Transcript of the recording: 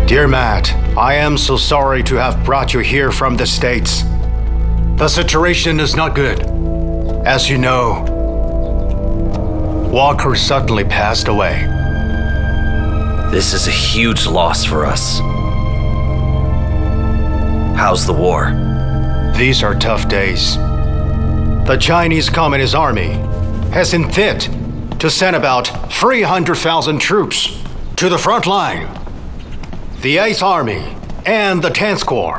Dear Matt, I am so sorry to have brought you here from the States. The situation is not good. As you know, Walker suddenly passed away. This is a huge loss for us. How's the war? These are tough days. The Chinese Communist Army has seen fit to send about 300,000 troops to the front line. The 8th Army and the 10th Corps